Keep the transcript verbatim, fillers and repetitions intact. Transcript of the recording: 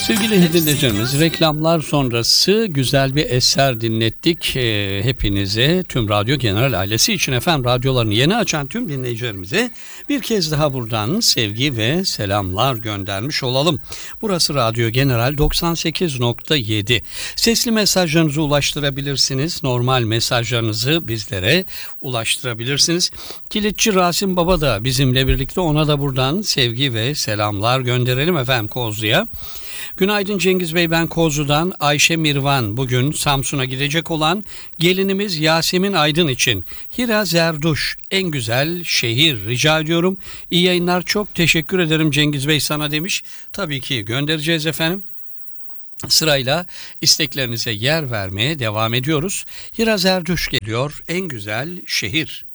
Sevgili dinleyicilerimiz, reklamlar sonrası güzel bir eser dinlettik e, hepinize, tüm Radyo General ailesi için efendim. Radyolarını yeni açan tüm dinleyicilerimize bir kez daha buradan sevgi ve selamlar göndermiş olalım. Burası Radyo General doksan sekiz nokta yedi. Sesli mesajlarınızı ulaştırabilirsiniz. Normal mesajlarınızı bizlere ulaştırabilirsiniz. Kilitçi Rasim Baba da bizimle birlikte, ona da buradan sevgi ve selamlar gönderelim efendim Kozlu'ya. Günaydın Cengiz Bey, ben Kozlu'dan Ayşe Mirvan. Bugün Samsun'a gidecek olan gelinimiz Yasemin Aydın için Hira Zerduş en güzel şehir rica ediyorum. İyi yayınlar, çok teşekkür ederim Cengiz Bey sana demiş. Tabii ki göndereceğiz efendim. Sırayla isteklerinize yer vermeye devam ediyoruz. Hira Zerduş geliyor, en güzel şehir.